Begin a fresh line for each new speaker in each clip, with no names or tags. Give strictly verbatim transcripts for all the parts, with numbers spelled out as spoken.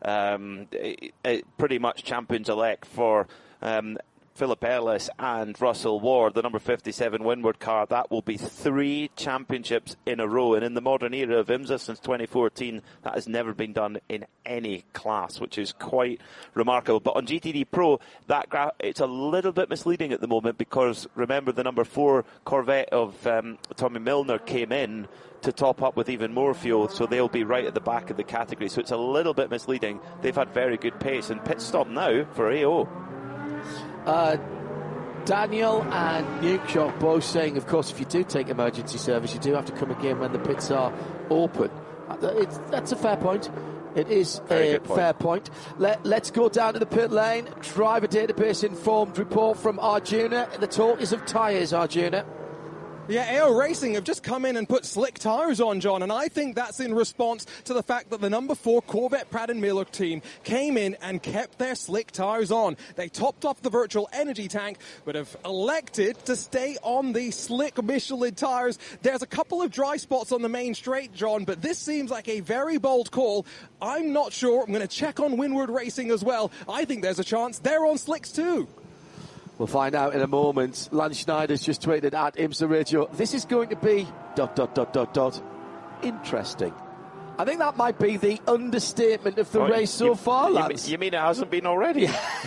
um, it, it pretty much champions-elect for um, Philip Ellis and Russell Ward, the number fifty-seven Windward car. That will be three championships in a row. And in the modern era of IMSA since twenty fourteen, that has never been done in any class, which is quite remarkable. But on G T D Pro, that gra- it's a little bit misleading at the moment because, remember, the number four Corvette of um, Tommy Milner came in to top up with even more fuel, so they'll be right at the back of the category. So it's a little bit misleading. They've had very good pace. And pit stop now for A O.
Uh, Daniel and Nukeshot both saying, of course, if you do take emergency service, you do have to come again when the pits are open. It's, that's a fair point. It is Very a point. fair point. Let, let's go down to the pit lane. Driver database informed report from Arjuna. The talk is of tyres, Arjuna.
Yeah, A O Racing have just come in and put slick tyres on, John, and I think that's in response to the fact that the number four Corvette Pratt and Miller team came in and kept their slick tyres on. They topped off the virtual energy tank, but have elected to stay on the slick Michelin tyres. There's a couple of dry spots on the main straight, John, but this seems like a very bold call. I'm not sure. I'm going to check on Windward Racing as well. I think there's a chance they're on slicks too.
We'll find out in a moment. Lance Schneider's just tweeted at IMSA Radio, this is going to be dot, dot, dot, dot, dot, interesting. I think that might be the understatement of the
oh,
race
you,
so far,
you,
Lance.
You mean it hasn't been already?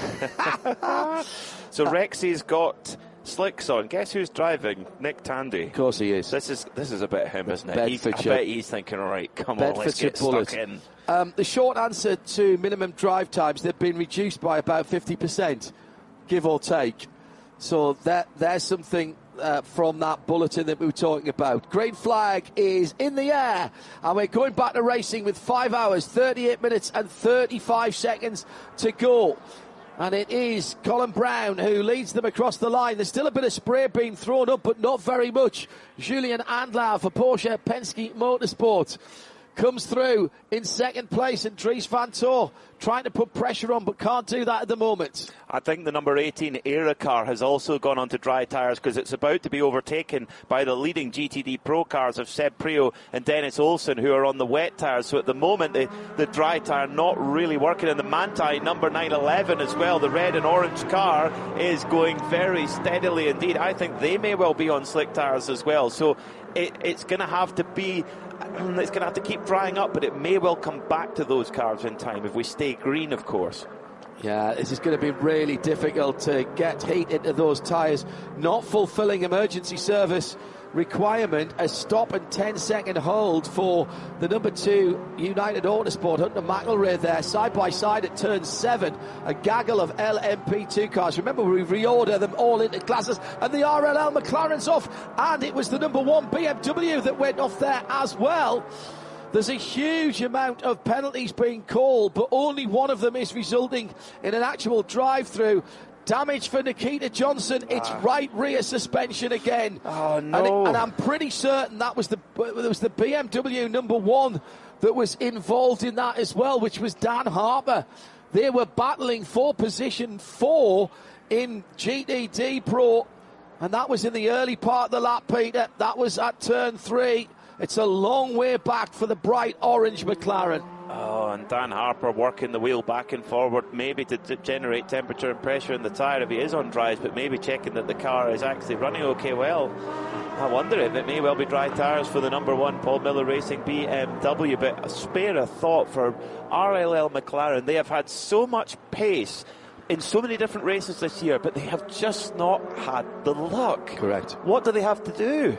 So Rexy's got slicks on. Guess who's driving? Nick Tandy.
Of course he is.
This is this is a bit him, isn't it? He, I bet he's thinking, all right, come on, let's get
bullet.
stuck in.
Um, the short answer to minimum drive times, they've been reduced by about fifty percent. Give or take. So that there's something uh, from that bulletin that we were talking about. Green flag is in the air, and we're going back to racing with five hours, thirty-eight minutes and thirty-five seconds to go. And it is Colin Brown who leads them across the line. There's still a bit of spray being thrown up, but not very much. Julien Andlau for Porsche Penske Motorsport comes through in second place, and Dries Van Tor trying to put pressure on, but can't do that at the moment.
I think the number eighteen Era car has also gone onto dry tyres because it's about to be overtaken by the leading G T D Pro cars of Seb Prio and Dennis Olsen, who are on the wet tyres. So at the moment, the, the dry tyre not really working. And the Manthey number nine eleven as well, the red and orange car, is going very steadily indeed. I think they may well be on slick tyres as well. So it, it's going to have to be... It's going to have to keep drying up, but it may well come back to those cars in time if we stay green, of course.
Yeah, this is going to be really difficult to get heat into those tyres. Not fulfilling emergency service requirement, a stop and ten second hold for the number two United Autosport, Hunter McElrea there, side by side at turn seven, a gaggle of L M P two cars. Remember, we reorder them all into classes, and the R L L McLaren's off, and it was the number one B M W that went off there as well. There's a huge amount of penalties being called, but only one of them is resulting in an actual drive-through. Damage for Nikita Johnson. It's ah. right rear suspension again.
Oh, no.
And, it, and I'm pretty certain that was the it was the B M W number one that was involved in that as well, which was Dan Harper. They were battling for position four in G T D Pro, and that was in the early part of the lap, Peter. That was at turn three. It's a long way back for the bright orange McLaren.
Oh, and Dan Harper working the wheel back and forward, maybe to, to generate temperature and pressure in the tyre if he is on dries, but maybe checking that the car is actually running okay. Well, I wonder if it may well be dry tyres for the number one Paul Miller Racing B M W, but spare a thought for R L L McLaren. They have had so much pace in so many different races this year, but they have just not had the luck.
Correct.
What do they have to do?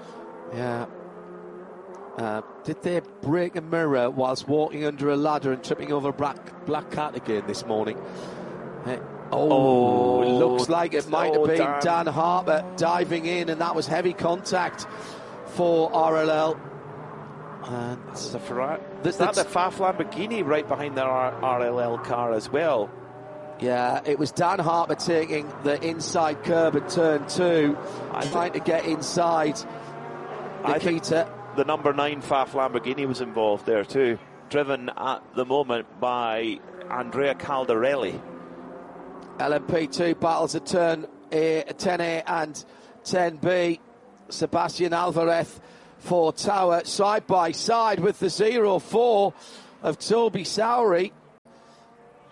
Yeah. Uh, did they break a mirror whilst walking under a ladder and tripping over a black, black cat again this morning? Uh, oh, oh, it looks like it might oh, have been Dan. Dan Harper diving in, and that was heavy contact for R L L. And
that's the Ferrari. Is that the F A F Lamborghini right behind the R L L car as well?
Yeah, it was Dan Harper taking the inside curb at turn two, I trying think, to get inside Nikita.
The number nine F A F Lamborghini was involved there too, driven at the moment by Andrea Caldarelli.
L M P two battles at turn A, ten A and ten B. Sebastian Alvarez for Tower, side by side with the zero four of Toby Sowery.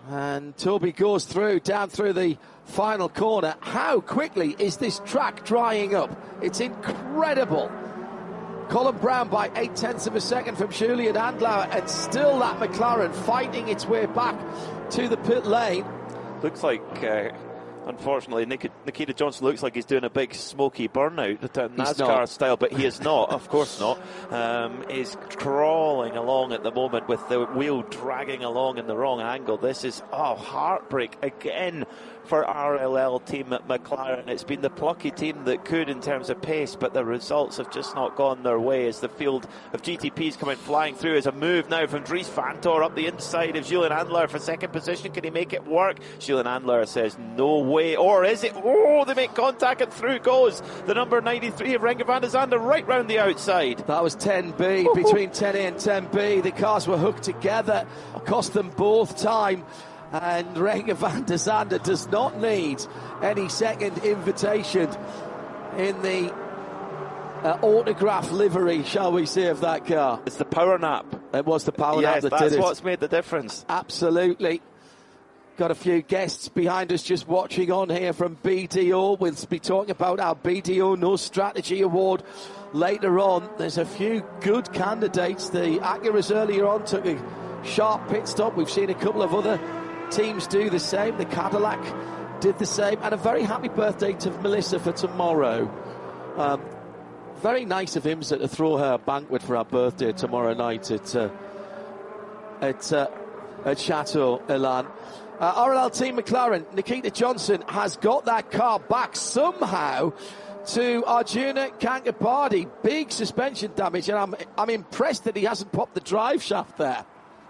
And Toby goes through, down through the final corner. How quickly is this track drying up? It's incredible. Colin Brown by eight tenths of a second from Julian Andlauer, and still that McLaren fighting its way back to the pit lane.
Looks like, uh, unfortunately, Nik- Nikita Johnson looks like he's doing a big smoky burnout, NASCAR style, but he is not, of course not. Um, he's crawling along at the moment with the wheel dragging along in the wrong angle. This is, oh, heartbreak again for R L L team at McLaren. It's been the plucky team that could in terms of pace, but the results have just not gone their way as the field of G T Ps coming flying through. As a move now from Dries Vanthoor up the inside of Julian Andlauer for second position. Can he make it work? Julian Andlauer says no way. Or is it? Oh, they make contact and through goes the number ninety-three of Renger van der Zande right round the outside.
That was ten B. Ooh. Between ten A and ten B, the cars were hooked together, cost them both time. And Renger van der Zande does not need any second invitation in the uh, autograph livery, shall we say, of that car.
It's the power nap.
It was the power
yes,
nap that
that's
did it.
That's what's made the difference.
Absolutely. Got a few guests behind us just watching on here from B D O. We'll be talking about our B D O No Strategy Award later on. There's a few good candidates. The Acuras earlier on took a sharp pit stop. We've seen a couple of other teams do the same. The Cadillac did the same. And a very happy birthday to Melissa for tomorrow. Um, very nice of IMSA to throw her a banquet for her birthday tomorrow night at uh, at, uh, at Chateau Elan. Uh, R L L Team McLaren, Nikita Johnson has got that car back somehow to Arjuna Kankapati. Big suspension damage, and I'm, I'm impressed that he hasn't popped the drive shaft there.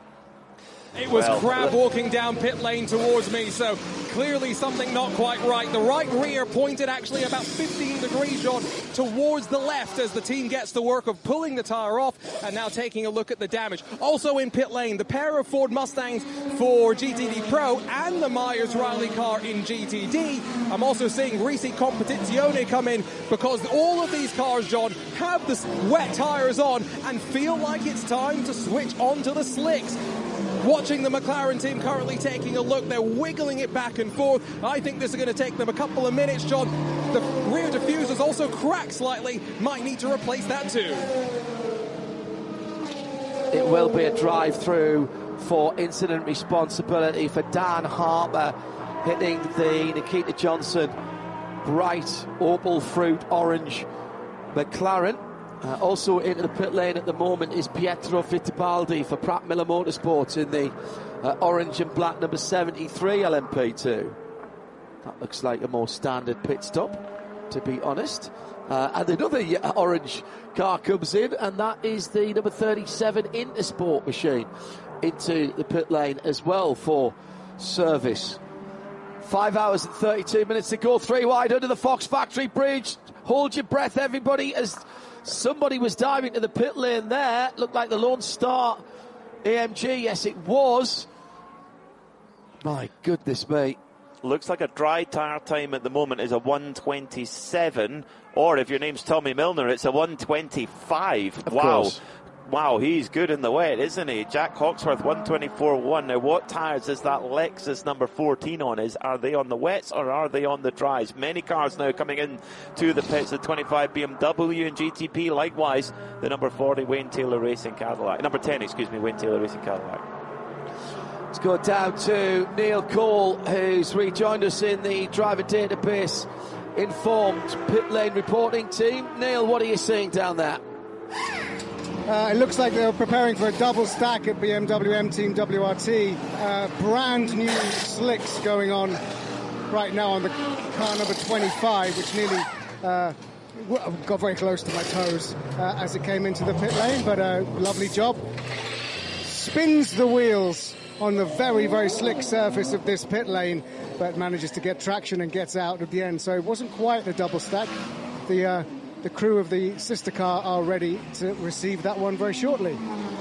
It was
well,
crab walking down pit lane towards me, so clearly something not quite right. The right rear pointed actually about fifteen degrees, John, towards the left as the team gets to work of pulling the tyre off and now taking a look at the damage. Also in pit lane, the pair of Ford Mustangs for G T D Pro and the Myers Riley car in G T D. I'm also seeing Risi Competizione come in because all of these cars, John, have the wet tyres on and feel like it's time to switch onto the slicks. Watching the McLaren team currently taking a look, they're wiggling it back and forth. I think this is going to take them a couple of minutes, John. The rear diffuser's also cracked slightly. Might need to replace that too.
It will be a drive-through for incident responsibility for Dan Harper, hitting the Nikita Johnson bright opal fruit orange McLaren. Uh, also into the pit lane at the moment is Pietro Fittipaldi for Pratt Miller Motorsports in the uh, orange and black number seventy-three L M P two. That looks like a more standard pit stop, to be honest. Uh, and another uh, orange car comes in, and that is the number thirty-seven Intersport machine into the pit lane as well for service. Five hours and thirty-two minutes to go, three wide under the Fox Factory Bridge. Hold your breath, everybody, as somebody was diving to the pit lane there. Looked like the Lone Star A M G. Yes, it was. My goodness me.
Looks like a dry tyre time at the moment is a one twenty-seven, or if your name's Tommy Milner, it's a one twenty-five.
Of
wow.
Course.
Wow, he's good in the wet, isn't he? Jack Hawksworth, one twenty-four point one. Now, what tyres is that Lexus number fourteen on? Is Are they on the wets or are they on the dries? Many cars now coming in to the pits. The twenty-five B M W and G T P, likewise. The number forty Wayne Taylor Racing Cadillac. Number ten, excuse me, Wayne Taylor Racing Cadillac.
Let's go down to Neil Cole, who's rejoined us in the driver database informed pit lane reporting team. Neil, what are you seeing down there?
Uh, it looks like they're preparing for a double stack at B M W M Team W R T. Uh, brand new slicks going on right now on the car number twenty-five, which nearly uh, got very close to my toes uh, as it came into the pit lane, but a uh, lovely job. Spins the wheels on the very, very slick surface of this pit lane, but manages to get traction and gets out at the end. So it wasn't quite a double stack. The uh, The crew of the sister car are ready to receive that one very shortly.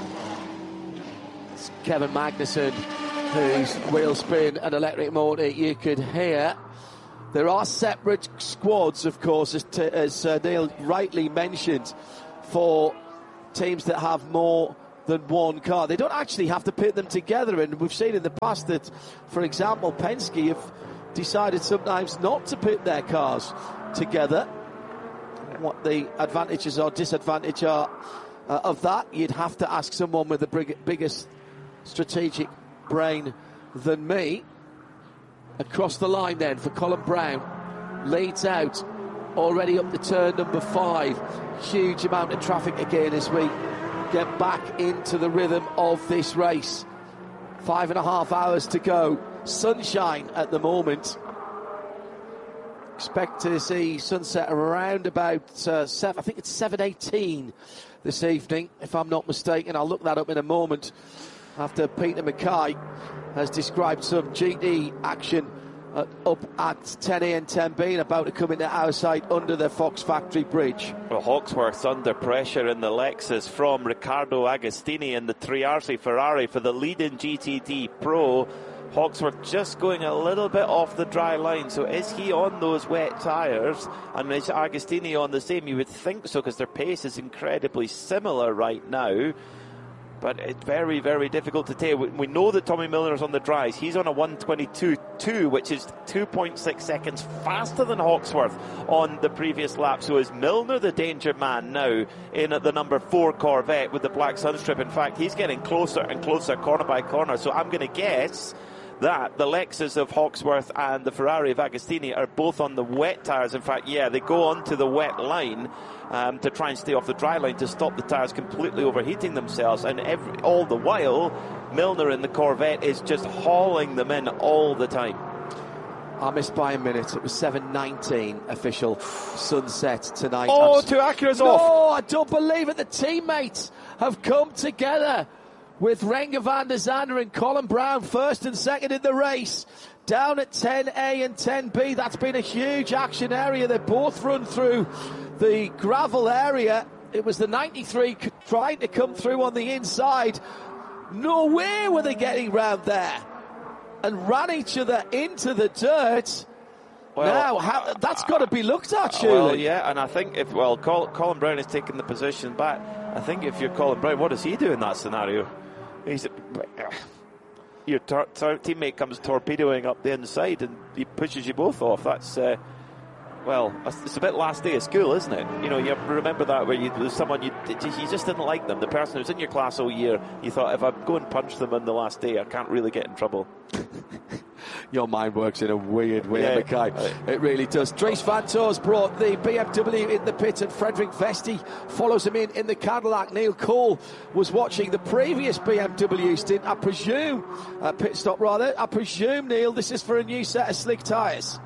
It's Kevin Magnussen, whose wheel spin and electric motor you could hear. There are separate squads, of course, as, t- as uh, Neil rightly mentioned, for teams that have more than one car. They don't actually have to pit them together, and we've seen in the past that, for example, Penske have decided sometimes not to pit their cars together. What the advantages or disadvantages are uh, of that, you'd have to ask someone with the big, biggest strategic brain than me. Across the line then for Colin Braun, leads out already up to turn number five. Huge amount of traffic again as we get back into the rhythm of this race. Five and a half hours to go. Sunshine at the moment. Expect to see sunset around about uh, seven, I think it's seven eighteen this evening, if I'm not mistaken. I'll look that up in a moment after Peter Mackay has described some G T action uh, up at ten A and ten B and about to come into our side under the Fox Factory Bridge.
Well, Hawksworth under pressure in the Lexus from Riccardo Agostini in the Triarsi Ferrari for the lead in G T D Pro. Hawksworth just going a little bit off the dry line, so is he on those wet tyres and is Agostini on the same? You would think so, because their pace is incredibly similar right now, but it's very, very difficult to tell. We know that Tommy Milner's on the dries. He's on a one twenty-two point two, which is two point six seconds faster than Hawksworth on the previous lap. So is Milner the danger man now in at the number four Corvette with the black sunstrip? In fact, he's getting closer and closer corner by corner, so I'm going to guess that the Lexus of Hawksworth and the Ferrari of Agostini are both on the wet tyres. In fact, yeah, they go onto the wet line um, to try and stay off the dry line to stop the tyres completely overheating themselves. And every, all the while, Milner in the Corvette is just hauling them in all the time.
I missed by a minute. It was seven nineteen official sunset tonight.
Oh, two Acuras
no,
off.
No, I don't believe it. The teammates have come together with Renger van der Zande and Colin Braun first and second in the race. Down at ten A and ten B. That's been a huge action area. They both run through the gravel area. It was the ninety-three trying to come through on the inside. Nowhere were they getting round there, and ran each other into the dirt. Well, now, how, that's got to be looked at, surely.
Well, yeah, and I think if, well, Col- Colin Braun is taking the position back. I think if you're Colin Braun, what does he do in that scenario? He's, your tor- tor- teammate comes torpedoing up the inside and he pushes you both off. That's, uh, well, it's a bit last day of school, isn't it? You know, you remember that where you, there's someone, you, you just didn't like them. The person who's in your class all year, you thought, if I go and punch them on the last day, I can't really get in trouble.
Your mind works in a weird way,
yeah,
Mackay. It really does. Dries Vanthoor's brought the B M W in the pit, and Frederick Vesti follows him in in the Cadillac. Neil Cole was watching the previous B M W stint, I presume, uh, pit stop rather. I presume, Neil, this is for a new set of slick tyres.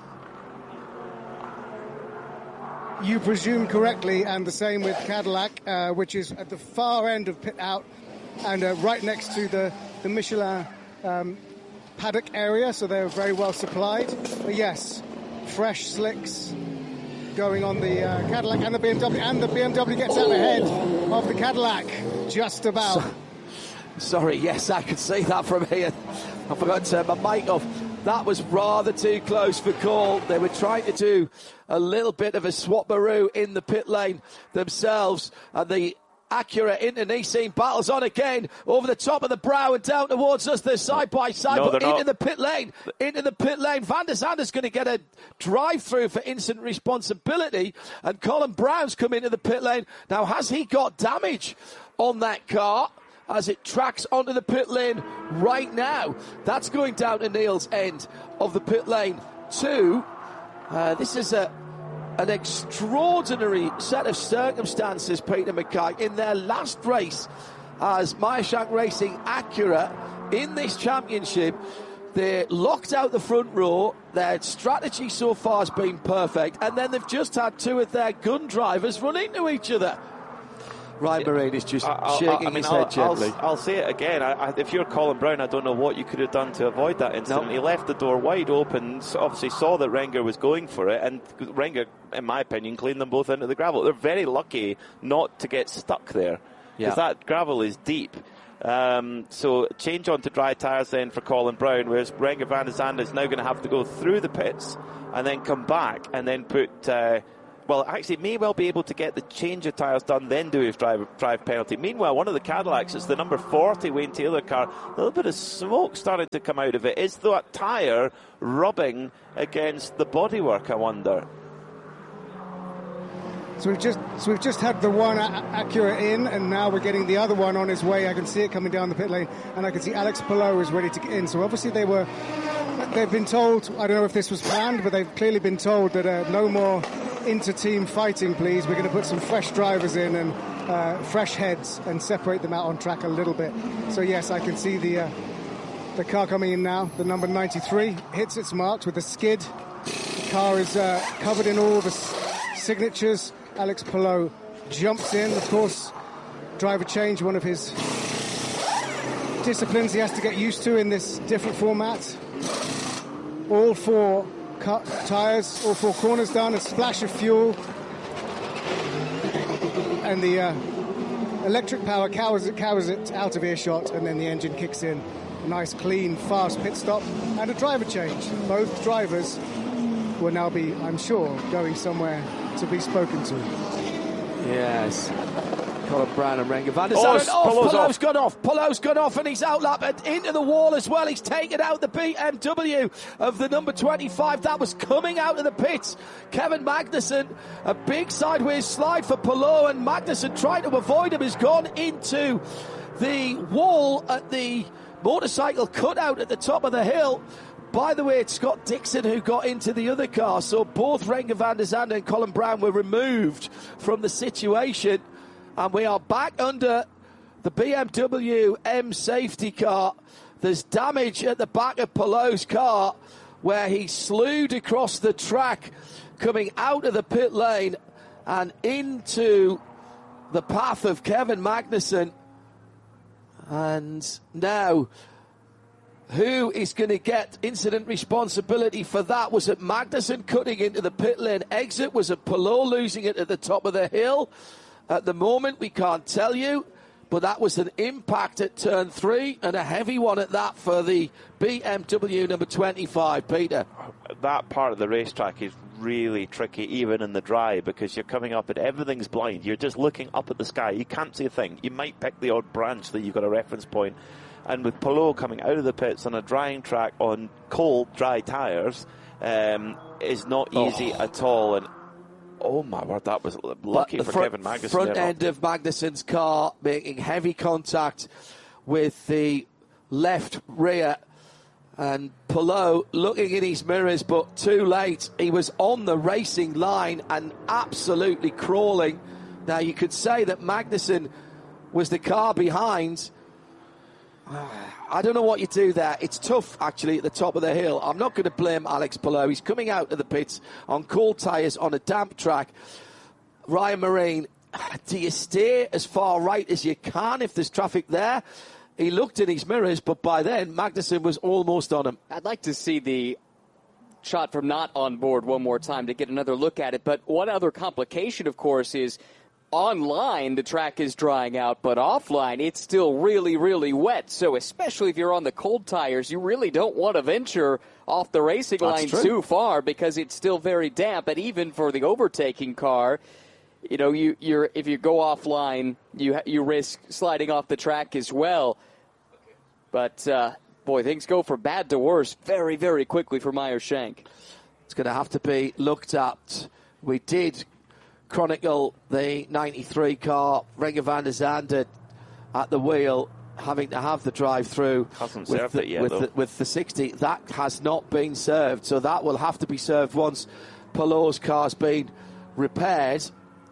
You presume correctly, and the same with Cadillac, uh, which is at the far end of pit out and uh, right next to the, the Michelin um, paddock area, so they're very well supplied. But yes, fresh slicks going on the uh, Cadillac and the B M W, and the B M W gets out ahead of the Cadillac, just about.
So, sorry, yes, I could see that from here. I forgot to turn my mic off. That was rather too close for call. They were trying to do a little bit of a swap-baroo in the pit lane themselves, and the Acura into Nissan battles on again over the top of the brow and down towards us. They're side by side,
no,
but into
not.
the pit lane, into the pit lane. Van der Zande's going to get a drive-through for instant responsibility, and Colin Braun's come into the pit lane. Now, has he got damage on that car as it tracks onto the pit lane right now? That's going down to Neil's end of the pit lane too. Uh, this is a An extraordinary set of circumstances, Peter Mackay, in their last race as Meyershank Racing Acura in this championship. They locked out the front row. Their strategy so far has been perfect, and then they've just had two of their gun drivers run into each other. Ryan Marine is just
I'll,
shaking
I mean,
his
I'll,
head gently.
I'll, I'll say it again. I, I, if you're Colin Braun, I don't know what you could have done to avoid that incident.
No.
He left the door wide open, so obviously saw that Renger was going for it, and Renger, in my opinion, cleaned them both into the gravel. They're very lucky not to get stuck there, because
Yeah.
that gravel is deep. Um, so change on to dry tyres then for Colin Braun, whereas Renger van der Zande is now going to have to go through the pits and then come back and then put uh, well, actually may well be able to get the change of tyres done, then do his drive, drive penalty. Meanwhile, one of the Cadillacs, it's the number forty Wayne Taylor car, a little bit of smoke starting to come out of it. Is that tyre rubbing against the bodywork, I wonder?
So we've just so we've just had the one Acura in, and now we're getting the other one on his way. I can see it coming down the pit lane, and I can see Alex Palou is ready to get in. So obviously they were, they've been told, I don't know if this was planned, but they've clearly been told that uh, no more inter-team fighting, please. We're going to put some fresh drivers in and uh, fresh heads and separate them out on track a little bit. So yes, I can see the uh, the car coming in now. The number ninety-three hits its marks with a skid. The car is uh, covered in all the s- signatures. Alex Palou jumps in. Of course, driver change, one of his disciplines he has to get used to in this different format. All four cut tyres, all four corners done, a splash of fuel. And the uh, electric power cowers it, cowers it out of earshot, and then the engine kicks in. A nice, clean, fast pit stop and a driver change. Both drivers will now be, I'm sure, going somewhere to be spoken to.
Yes. Colin Brown and Renger van der
Oh,
Zandt. Oh,
Palou's
Palou's
off.
gone off. Palou's gone off, and he's out lap and into the wall as well. He's taken out the B M W of the number twenty-five. That was coming out of the pits. Kevin Magnussen, a big sideways slide for Palou, and Magnussen trying to avoid him has gone into the wall at the motorcycle cutout at the top of the hill. By the way, it's Scott Dixon who got into the other car, so both Renger van der Zandt and Colin Brown were removed from the situation, and we are back under the B M W M safety car. There's damage at the back of Palou's car where he slewed across the track coming out of the pit lane and into the path of Kevin Magnussen. And now, who is going to get incident responsibility for that? Was it Magnussen cutting into the pit lane exit? Was it Palou losing it at the top of the hill? At the moment, we can't tell you, but that was an impact at turn three, and a heavy one at that for the B M W number twenty-five, Peter.
That part of the racetrack is really tricky, even in the dry, because you're coming up and everything's blind. You're just looking up at the sky. You can't see a thing. You might pick the odd branch that you've got a reference point. And with Palou coming out of the pits on a drying track on cold, dry tyres, um, is not easy oh. at all. And oh my word, that was lucky for
front,
Kevin Magnussen.
Front
there.
end of Magnussen's car making heavy contact with the left rear. And Palou looking in his mirrors, but too late. He was on the racing line and absolutely crawling. Now, you could say that Magnussen was the car behind. I don't know what you do there. It's tough, actually, at the top of the hill. I'm not going to blame Alex Palou. He's coming out of the pits on cold tyres on a damp track. Ryan Marine, do you stay as far right as you can if there's traffic there? He looked in his mirrors, but by then, Magnussen was almost on him.
I'd like to see the shot from not on board one more time to get another look at it. But one other complication, of course, is online, the track is drying out, but offline, it's still really, really wet. So especially if you're on the cold tires, you really don't want to venture off the racing
That's
line
true.
too far because it's still very damp. And even for the overtaking car, you know, you, you're if you go offline, you you risk sliding off the track as well. But, uh, boy, things go from bad to worse very, very quickly for Meyer Shank.
It's going to have to be looked at. We did chronicle the ninety-three car, Renger van der Zandt at the wheel, having to have the drive-through
Hasn't
with,
served
the,
it yet,
with,
though.
the, with the sixty. That has not been served, so that will have to be served once Palou's car's been repaired.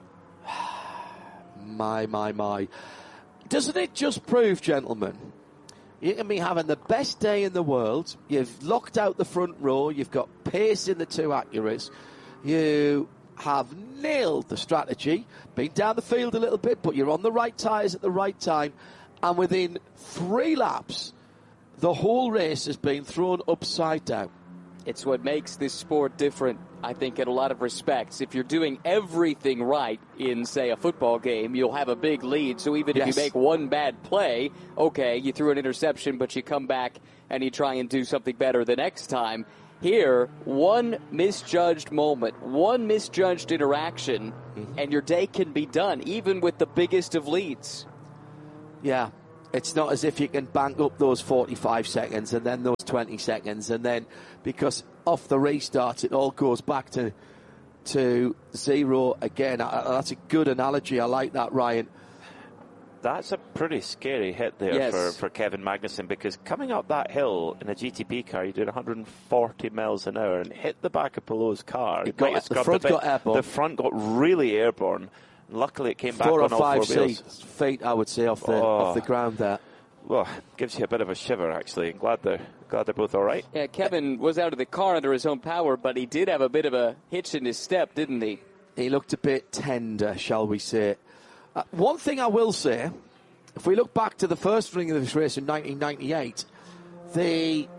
My, my, my. Doesn't it just prove, gentlemen, you can be having the best day in the world, you've locked out the front row, you've got pace in the two Acuras, you have nailed the strategy, been down the field a little bit, but you're on the right tyres at the right time, and within three laps, the whole race has been thrown upside down.
It's what makes this sport different, I think, in a lot of respects. If you're doing everything right in, say, a football game, you'll have a big lead. So even
Yes.
if you make one bad play, okay, you threw an interception, but you come back and you try and do something better the next time. Here, one misjudged moment, one misjudged interaction, mm-hmm. and your day can be done, even with the biggest of leads.
Yeah, it's not as if you can bank up those forty-five seconds and then those twenty seconds, and then because off the restart it all goes back to to zero again. I, that's a good analogy. I like that, Ryan.
That's a pretty scary hit there
yes.
for, for Kevin Magnussen, because coming up that hill in a G T P car, you did one hundred forty miles an hour and hit the back of Pallou's car.
It got, the front got airborne.
The front got really airborne. Luckily, it came back
four
on
or five
all four wheels.
feet, I would say, off the
oh.
off the ground there.
Well, gives you a bit of a shiver, actually. I'm glad they're glad they're both all right.
Yeah, Kevin was out of the car under his own power, but he did have a bit of a hitch in his step, didn't he?
He looked a bit tender, shall we say. Uh, one thing I will say, if we look back to the first ring of this race in nineteen ninety-eight, the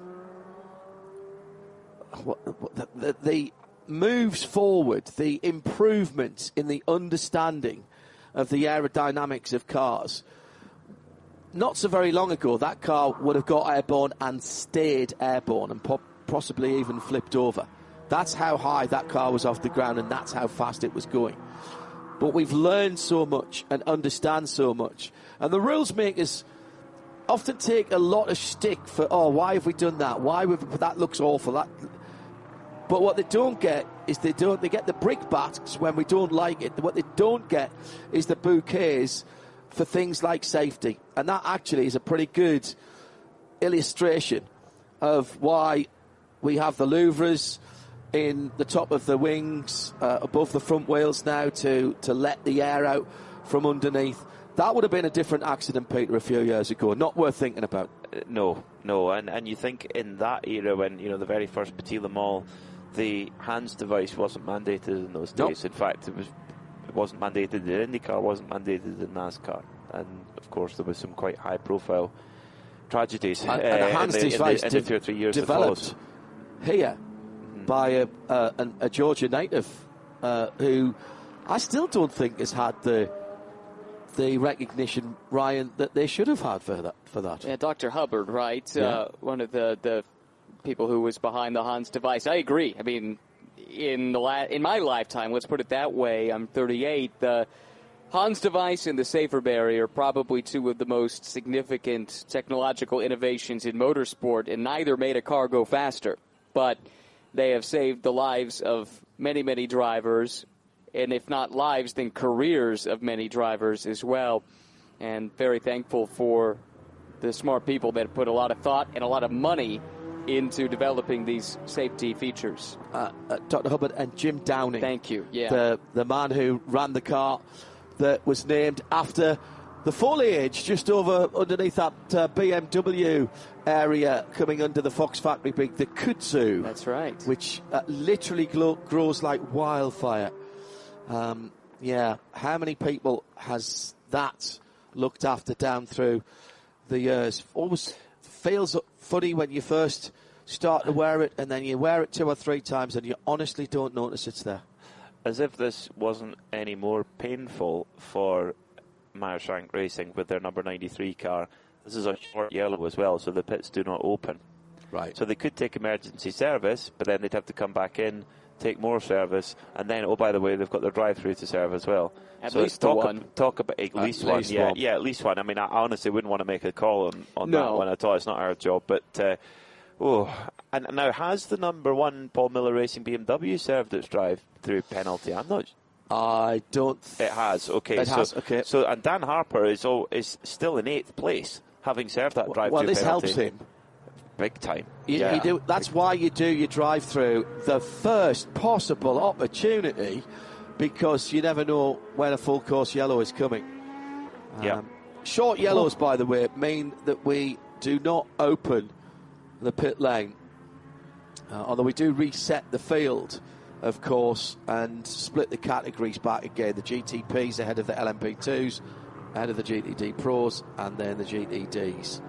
the, the, the moves forward, the improvements in the understanding of the aerodynamics of cars. Not so very long ago, that car would have got airborne and stayed airborne and po- possibly even flipped over. That's how high that car was off the ground, and that's how fast it was going. But we've learned so much and understand so much. And the rules makers often take a lot of stick for, oh, why have we done that? Why have, that looks awful. That, but what they don't get is they don't they get the brickbats when we don't like it. What they don't get is the bouquets for things like safety. And that actually is a pretty good illustration of why we have the louvres in the top of the wings, uh, above the front wheels now to, to let the air out from underneath. That would have been a different accident, Peter, a few years ago. Not worth thinking about.
Uh, no, no. And and you think in that era when, you know, the very first Petit Le Mans, the hands device wasn't mandated in those days. Nope. In fact, it was it wasn't mandated in IndyCar, wasn't mandated in NASCAR. And, of course, there was some quite high-profile tragedies
and, uh, and a hands
in, the,
device
in, the, in the two or three years
developed here mm-hmm. by a, uh, an, a Georgia native uh, who I still don't think has had the the recognition, Ryan, that they should have had for that. For that.
Yeah, Doctor Hubbard, right?
Yeah.
Uh, one of the, the people who was behind the Hans device. I agree. I mean, in the la- in my lifetime, let's put it that way, I'm thirty-eight, the Hans device and the Safer Barrier are probably two of the most significant technological innovations in motorsport, and neither made a car go faster. But they have saved the lives of many, many drivers, and if not lives, then careers of many drivers as well. And very thankful for the smart people that put a lot of thought and a lot of money into developing these safety features.
Uh, uh, Doctor Hubbard and Jim Downing.
Thank you. Yeah.
The, the man who ran the car that was named after the foliage just over underneath that uh, B M W area coming under the Fox Factory Big, the kudzu.
That's right.
Which uh, literally glow, grows like wildfire. Um, yeah, how many people has that looked after down through the years? Always feels funny when you first start to wear it, and then you wear it two or three times and you honestly don't notice it's there.
As if this wasn't any more painful for Meyershank Racing with their number ninety-three car. This is a short yellow as well, so the pits do not open.
Right.
So they could take emergency service, but then they'd have to come back in, take more service, and then, oh, by the way, they've got their drive-through to serve as well.
At
so
least
talk,
one.
Talk about at least
at
one.
Least
yeah,
one.
yeah, at least one. I mean, I honestly wouldn't want to make a call on, on
no.
that one at all. It's not our job, but... Uh, Oh, and now has the number one Paul Miller Racing B M W served its drive-through penalty? I'm not.
I don't.
It has. Okay.
It
so,
has. Okay.
So and Dan Harper is all, is still in eighth place, having served that drive-through
Well, this
penalty.
helps him
big time.
You,
yeah.
you do. That's why you do your drive-through the first possible opportunity, because you never know when a full course yellow is coming. Um,
yeah.
Short yellows, by the way, mean that we do not open the pit lane, uh, although we do reset the field, of course, and split the categories back again. The G T Ps ahead of the L M P twos, ahead of the G T D Pros, and then the G T Ds.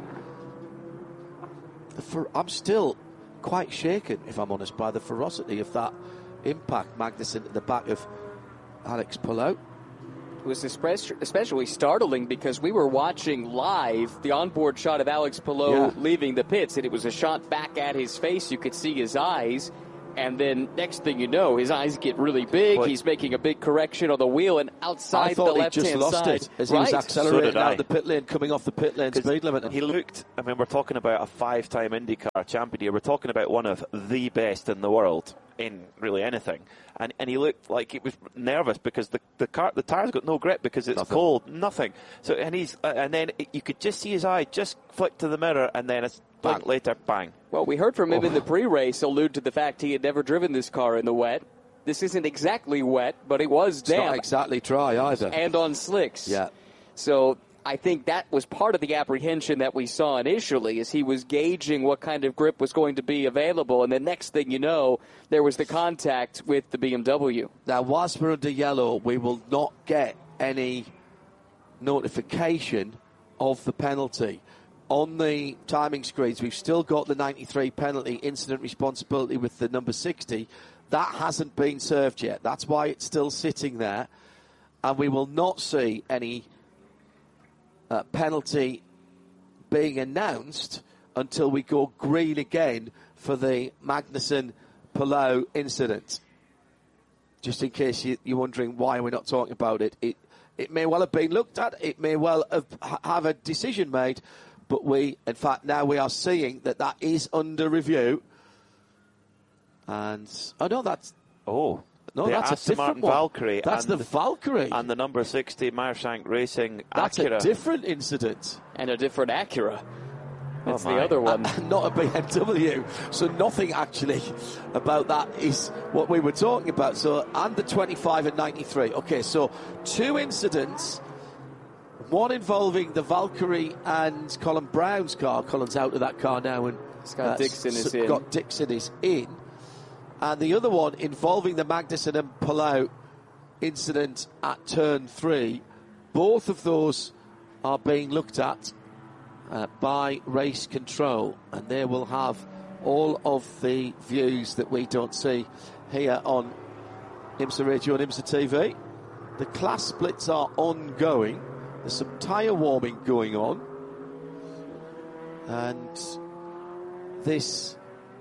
The fer- I'm still quite shaken, if I'm honest, by the ferocity of that impact. Magnussen at the back of Alex Palou.
was especially startling because we were watching live the onboard shot of Alex Palou
Yeah.
leaving the pits, and it was a shot back at his face. You could see his eyes, and then next thing you know, his eyes get really big.
What?
He's making a big correction on the wheel, and outside
I thought
the
he
left-hand
just lost
side.
it as
right.
he was accelerating
So did I.
out the pit lane, coming off the pit lane speed limit.
He looked, I mean, we're talking about a five-time IndyCar champion here. We're talking about one of the best in the world in really anything. And and he looked like he was nervous because the the car the tires got no grip because it's
Nothing.
cold, nothing. So and he's uh, and then it, you could just see his eye just flick to the mirror, and then a blink
Bang.
later, bang.
Well, we heard from him
Oh.
in the pre-race allude to the fact he had never driven this car in the wet. This isn't exactly wet, but it was
It's not
damp
exactly dry either.
and on slicks.
Yeah.
So I think that was part of the apprehension that we saw initially, as he was gauging what kind of grip was going to be available, and the next thing you know, there was the contact with the B M W.
Now, whilst we're under yellow, we will not get any notification of the penalty. On the timing screens, we've still got the ninety-three penalty, incident responsibility with the number sixty. That hasn't been served yet. That's why it's still sitting there. And we will not see any uh, penalty being announced until we go green again for the Magnussen-Palou incident. Just in case you, you're wondering why we're not talking about it, it it may well have been looked at, it may well have, have a decision made, but we, in fact, now we are seeing that that is under review. And, oh no, that's,
Oh,
no,
the
that's a
Aston
different
Martin
one.
Valkyrie.
That's
and
the Valkyrie.
And the number sixty Meyershank Racing
That's
Acura.
a different incident.
And a different Acura. That's
Oh,
the
my.
other one.
Uh, not a B M W. So nothing actually about that is what we were talking about. So, and the twenty-five and ninety-three. Okay, so two incidents. One involving the Valkyrie and Colin Brown's car. Colin's out of that car now, and
Scott Dixon is in.
Scott Dixon is in. And the other one involving the Magnussen and Palou incident at turn three. Both of those are being looked at uh, by race control, and they will have all of the views that we don't see here on IMSA Radio and IMSA T V. The class splits are ongoing. There's some tyre warming going on, and this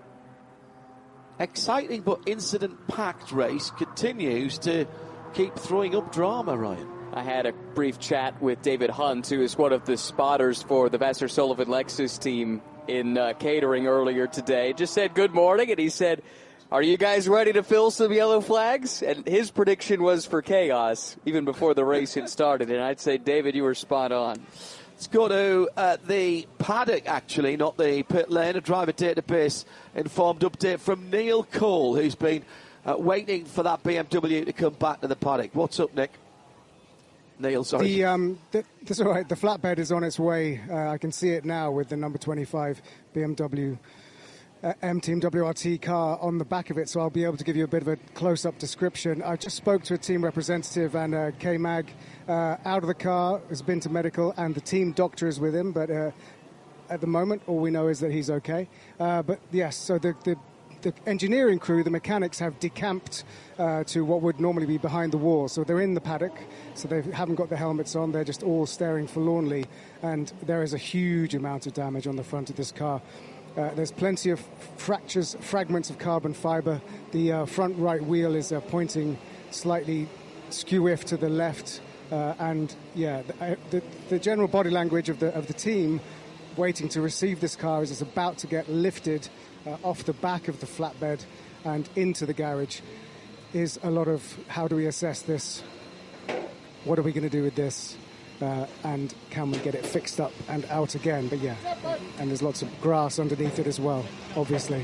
exciting but incident-packed race continues to keep throwing up drama, Ryan.
I had a brief chat with David Hunt, who is one of the spotters for the Vassar Sullivan Lexus team in uh, catering earlier today. Just said good morning, and he said, "Are you guys ready to fill some yellow flags?" And his prediction was for chaos, even before the race had started. And I'd say, David, you were spot on.
Let's go to uh, the paddock, actually, not the pit lane. A driver database informed update from Neil Cole, who's been uh, waiting for that B M W to come back to the paddock. What's up, Nick? Neil, sorry.
The, um, the, that's all right. The flatbed is on its way. Uh, I can see it now with the number twenty-five B M W uh, M-Team W R T car on the back of it, so I'll be able to give you a bit of a close-up description. I just spoke to a team representative, and uh, K-Mag uh, out of the car, has been to medical, and the team doctor is with him, but uh, at the moment, all we know is that he's okay. Uh, but yes, so the, the the engineering crew, the mechanics, have decamped uh, to what would normally be behind the wall. So they're in the paddock, so they haven't got the helmets on. They're just all staring forlornly, and there is a huge amount of damage on the front of this car. Uh, there's plenty of fractures, fragments of carbon fiber. The uh, front right wheel is uh, pointing slightly skew-if to the left, uh, and yeah, the, uh, the, the general body language of the of the team waiting to receive this car as it's about to get lifted uh, off the back of the flatbed and into the garage is a lot of how do we assess this, what are we going to do with this, uh, and can we get it fixed up and out again. But yeah, and there's lots of grass underneath it as well, obviously.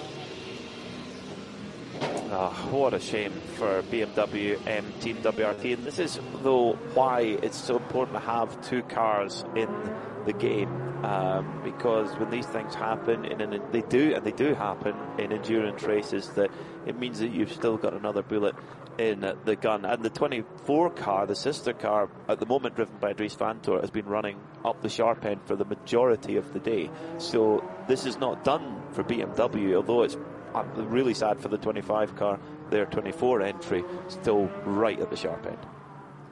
Oh, what a shame for B M W M Team W R T. And this is, though, why it's so important to have two cars in the game. Um, because when these things happen, in an, they do, and they do happen in endurance races, that it means that you've still got another bullet in the gun. And the twenty-four car, the sister car, at the moment driven by Dries Vanthoor, has been running up the sharp end for the majority of the day. So this is not done for B M W, although it's I'm really sad for the twenty-five car. Their twenty-four entry still right at the sharp end.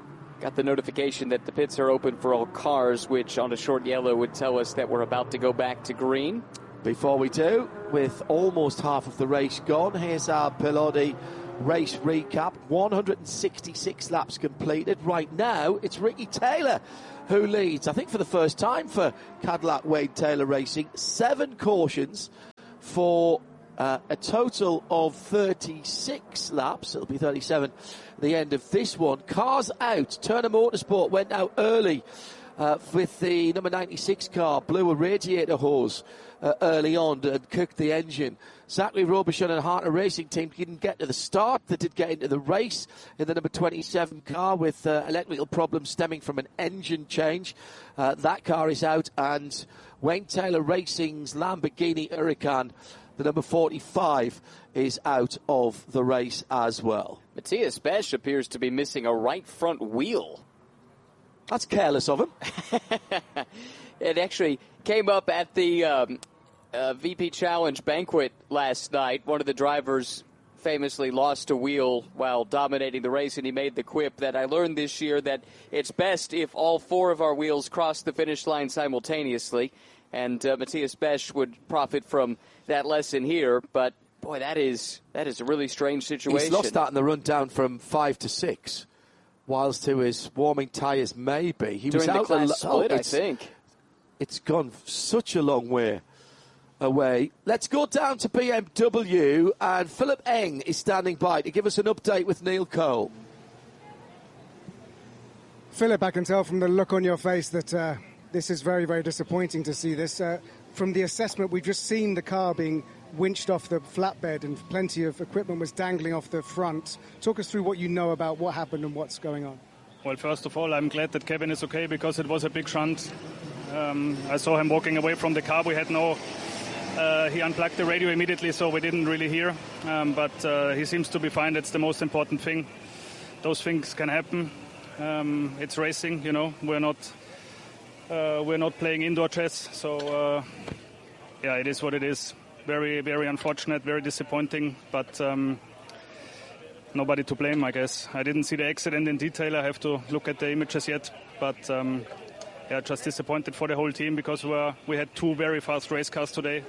got the notification that the pits are open for all cars, which on a short yellow would tell us that we're about to go back to green.
Before we do, with almost half of the race gone, here's our Piloti race recap. one hundred sixty-six laps completed. Right now, it's Ricky Taylor who leads, I think for the first time for Cadillac Wayne Taylor Racing. Seven cautions for uh, a total of thirty-six laps. It'll be thirty-seven at the end of this one. Cars out. Turner Motorsport went out early uh, with the number ninety-six car, blew a radiator hose uh, early on and cooked the engine. Zachary Robichon and Harter Racing Team didn't get to the start. They did get into the race in the number twenty-seven car with uh, electrical problems stemming from an engine change. Uh, that car is out, and Wayne Taylor Racing's Lamborghini Huracan, the number forty-five, is out of the race as well.
Matthias Besch appears to be missing a right front wheel.
That's careless of him.
It actually came up at the um, uh, V P Challenge banquet last night. One of the drivers famously lost a wheel while dominating the race, and he made the quip that I learned this year that it's best if all four of our wheels cross the finish line simultaneously. And uh, Matthias Besch would profit from that lesson here. But, boy, that is that is a really strange situation.
He's lost that in the run down from five to six, whilst to his warming tyres maybe. He
During
was
the
out
class
the,
split,
oh,
I think.
It's gone such a long way away. Let's go down to B M W, and Philip Eng is standing by to give us an update with Neil Cole.
Philip, I can tell from the look on your face that uh, this is very, very disappointing to see this. Uh, from the assessment, we've just seen the car being winched off the flatbed and plenty of equipment was dangling off the front. Talk us through what you know about what happened and what's going on.
Well, first of all, I'm glad that Kevin is okay because it was a big shunt. Um, I saw him walking away from the car. We had no... Uh, he unplugged the radio immediately, so we didn't really hear. Um, but uh, he seems to be fine. That's the most important thing. Those things can happen. Um, it's racing, you know. We're not uh, we're not playing indoor chess. So, uh, yeah, it is what it is. Very, very unfortunate, very disappointing. But um, nobody to blame, I guess. I didn't see the accident in detail. I have to look at the images yet. But... Um, Yeah, just disappointed for the whole team because we, were, we had two very fast race cars today.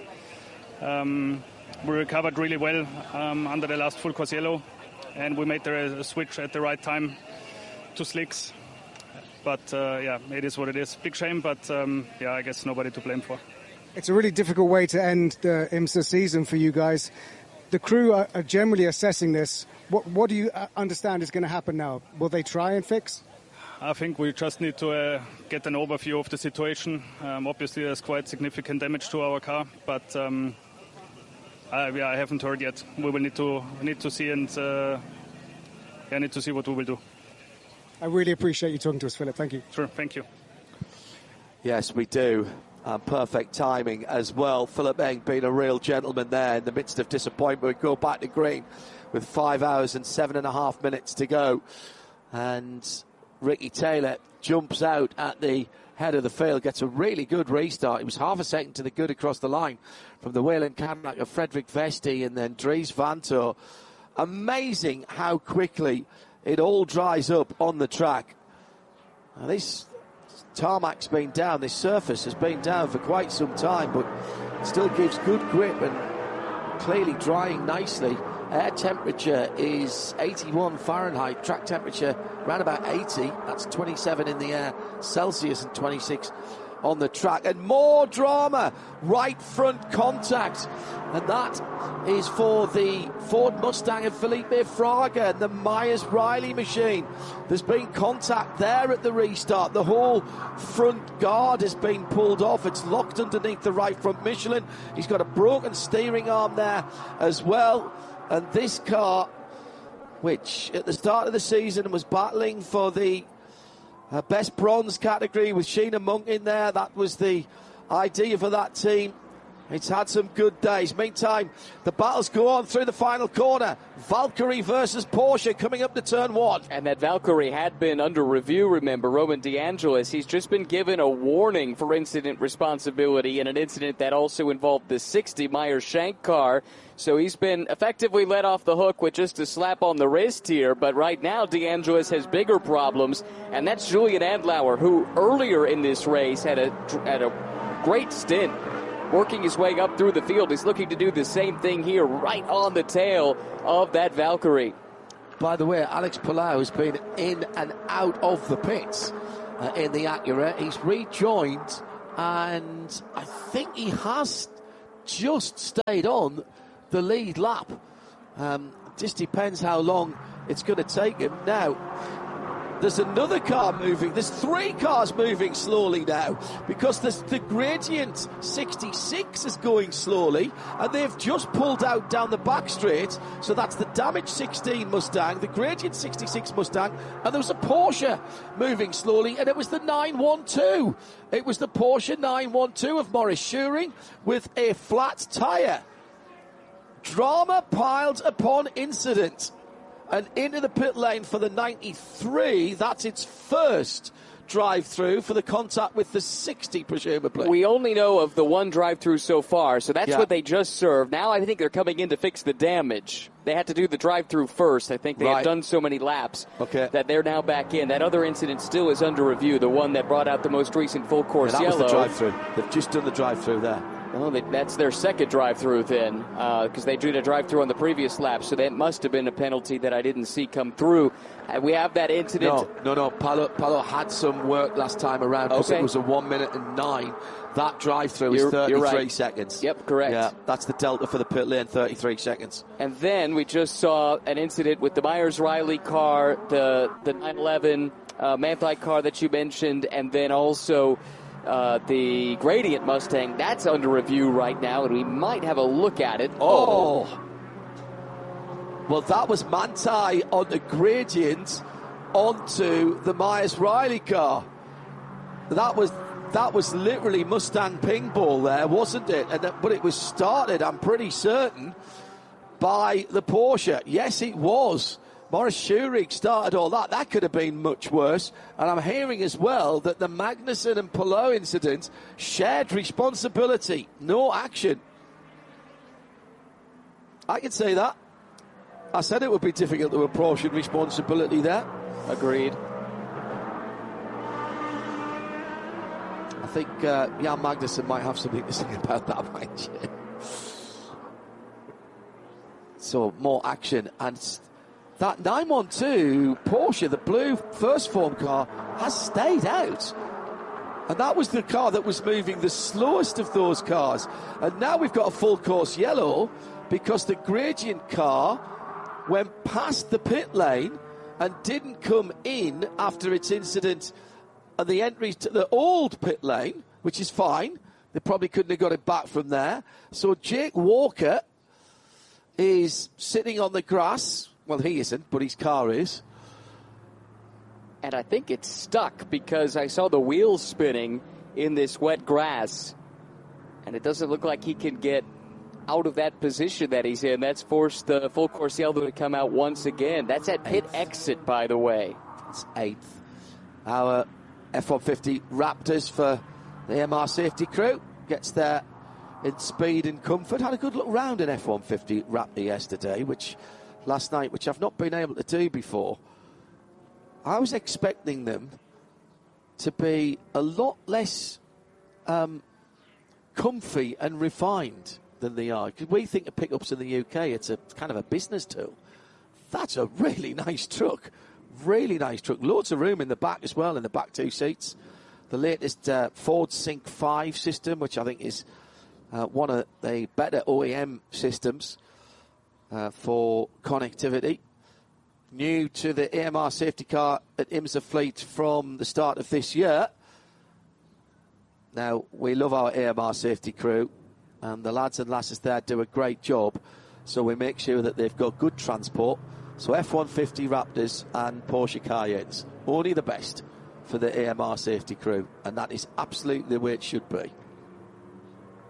Um, we recovered really well um, under the last full course yellow, and we made the uh, switch at the right time to slicks. But uh, yeah, it is what it is. Big shame, but um, yeah, I guess nobody to blame for.
It's a really difficult way to end the IMSA season for you guys. The crew are, are generally assessing this. What, what do you understand is going to happen now? Will they try and fix?
I think we just need to uh, get an overview of the situation. Um, obviously, there's quite significant damage to our car, but um, I, yeah, I haven't heard yet. We will need to need to see and uh, yeah, need to see what we will do.
I really appreciate you talking to us, Philip. Thank you.
Sure, thank you.
Yes, we do. Uh, perfect timing as well. Philip Eng being a real gentleman there in the midst of disappointment. We go back to green with five hours and seven and a half minutes to go, and Ricky Taylor jumps out at the head of the field, gets a really good restart. He was half a second to the good across the line from the Wayland Cadillac of Frederick Vesti and then Dries Vanthoor. Amazing how quickly it all dries up on the track. Now this tarmac's been down, this surface has been down for quite some time, but it still gives good grip and clearly drying nicely. Air temperature is eighty-one Fahrenheit, track temperature around about eighty, that's twenty-seven in the air Celsius and twenty-six on the track. And more drama, right front contact, and that is for the Ford Mustang of Felipe Fraga and the Myers-Riley machine. There's been contact there at the restart. The whole front guard has been pulled off. It's locked underneath the right front Michelin. He's got a broken steering arm there as well. And this car, which at the start of the season was battling for the uh, best bronze category with Sheena Monk in there, that was the idea for that team. It's had some good days. Meantime, the battles go on through the final corner. Valkyrie versus Porsche coming up to turn one.
And that Valkyrie had been under review, remember. Roman DeAngelis, he's just been given a warning for incident responsibility in an incident that also involved the sixty Meyer-Shank car. So he's been effectively let off the hook with just a slap on the wrist here. But right now, DeAngelis has bigger problems, and that's Julian Andlauer, who earlier in this race had a, had a great stint working his way up through the field. He's looking to do the same thing here, right on the tail of that Valkyrie.
By the way, Alex Palou has been in and out of the pits uh, in the Acura. He's rejoined, and I think he has just stayed on the lead lap. Um, just depends how long it's going to take him. Now, there's another car moving. There's three cars moving slowly now because the, the Gradient sixty-six is going slowly, and they've just pulled out down the back straight. So that's the damaged sixteen Mustang, the Gradient sixty-six Mustang, and there was a Porsche moving slowly, and it was the nine one two. It was the Porsche nine one two of Maurice Schuring with a flat tyre. Drama piled upon incident. And into the pit lane for the ninety-three. That's its first drive-through for the contact with the sixty, presumably.
We only know of the one drive-through so far, so that's
yeah.
what they just served. Now I think they're coming in to fix the damage. They had to do the drive-through first. I think they
right.
have done so many laps
okay.
that they're now back in. That other incident still is under review, the one that brought out the most recent full course
yeah, that
yellow.
was the drive-through. They've just done the drive-through there.
Oh, they, that's their second drive-through then, because uh, they did a drive-through on the previous lap, so that must have been a penalty that I didn't see come through. And we have that incident.
No, no, no. Palo, Palo had some work last time around because
okay.
it was a one minute and nine. That drive-through
you're,
is thirty-three
right.
seconds.
Yep, correct.
Yeah, that's the delta for the pit lane, thirty-three seconds.
And then we just saw an incident with the Myers-Riley car, the the nine eleven uh, Manthey car that you mentioned, and then also Uh, the Gradient Mustang. That's under review right now, and we might have a look at it.
Oh. oh. Well, that was Manthey on the Gradient onto the Myers-Riley car. That was that was literally Mustang ping ball there, wasn't it? And that, but it was started, I'm pretty certain, by the Porsche. Yes, it was. Maurice Schurig started all that. That could have been much worse. And I'm hearing as well that the Magnussen and Palou incident, shared responsibility, no action. I can say that. I said it would be difficult to apportion responsibility there.
Agreed.
I think uh, Jan Magnussen might have something to say about that, might you? So, more action. And that nine one two Porsche, the blue first form car, has stayed out. And that was the car that was moving the slowest of those cars. And now we've got a full course yellow because the Gradient car went past the pit lane and didn't come in after its incident at the entry to the old pit lane, which is fine. They probably couldn't have got it back from there. So Jake Walker is sitting on the grass. Well, he isn't, but his car is.
And I think it's stuck because I saw the wheels spinning in this wet grass. And it doesn't look like he can get out of that position that he's in. That's forced the full course yellow to come out once again. That's at pit eighth. Exit, by the way.
It's eighth. Our F one fifty Raptors for the M R safety crew gets there in speed and comfort. Had a good look round in F one fifty Raptor yesterday, which last night, which I've not been able to do before. I was expecting them to be a lot less um, comfy and refined than they are. Because we think of pickups in the U K, it's a kind of a business tool. That's a really nice truck. Really nice truck. Loads of room in the back as well, in the back two seats. The latest uh, Ford Sync five system, which I think is uh, one of the better O E M systems uh, for connectivity. New to the A M R safety car at IMSA Fleet from the start of this year. Now, we love our A M R safety crew, and the lads and lasses there do a great job, so we make sure that they've got good transport. So F one fifty Raptors and Porsche Cayennes, only the best for the A M R safety crew, and that is absolutely the way it should be.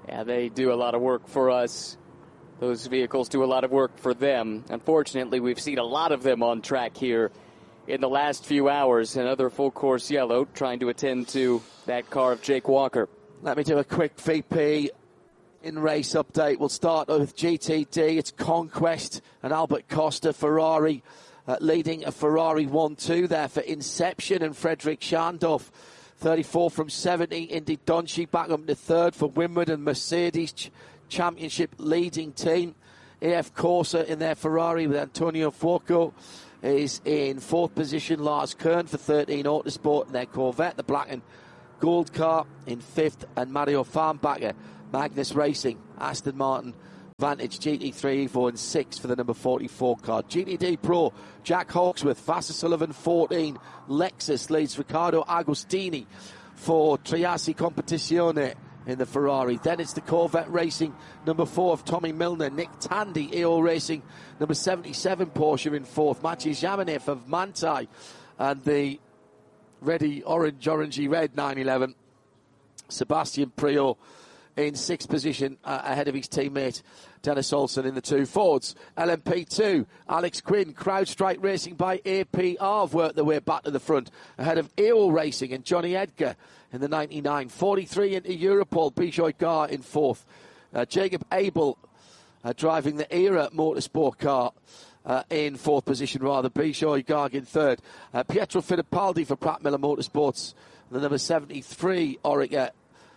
Yeah, they do a lot of work for us. Those vehicles do a lot of work for them. Unfortunately, we've seen a lot of them on track here in the last few hours. Another full course yellow trying to attend to that car of Jake Walker.
Let me do a quick V P in-race update. We'll start with G T D. It's Conquest and Albert Costa Ferrari uh, leading a Ferrari one two there for Inception and Frederick Schandorf. thirty-four from seventy. Indy Donchi back up to third for Wimbledon Mercedes ch- Championship leading team. A F Corsa in their Ferrari with Antonio Fuoco is in fourth position. Lars Kern for thirteen Autosport in their Corvette, the black and gold car, in fifth. And Mario Farnbacher, Magnus Racing, Aston Martin Vantage G T three Evo in sixth for the number forty-four car. G T D Pro, Jack Hawksworth, Vassar Sullivan fourteen. Lexus leads Riccardo Agostini for Triassi Competizione in the Ferrari. Then it's the Corvette Racing, number four of Tommy Milner. Nick Tandy, E O Racing, number seventy-seven Porsche in fourth. Maciej Zamenev of Manthey, and the ready orange, orangey red nine eleven. Sebastian Priaulx in sixth position uh, ahead of his teammate Dennis Olsen in the two Fords. L M P two, Alex Quinn, CrowdStrike Racing by A P R have worked their way back to the front ahead of E O Racing and Johnny Edgar in the ninety-nine. forty-three into Europol, Bijoy Gar in fourth. Uh, Jacob Abel uh, driving the Era Motorsport car uh, in fourth position, rather. Bijoy Gar in third. Uh, Pietro Fittipaldi for Pratt Miller Motorsports, the number seventy-three Orica